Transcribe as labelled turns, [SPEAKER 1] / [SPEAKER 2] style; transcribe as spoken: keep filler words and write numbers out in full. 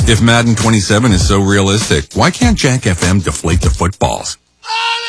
[SPEAKER 1] If Madden twenty-seven is so realistic, why can't Jack F M deflate the footballs?